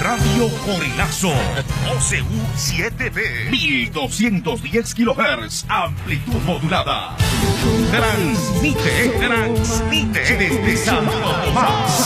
Radio Corilazo, OCU 7B, 1210 kHz, amplitud modulada. Transmite desde Santo Tomás.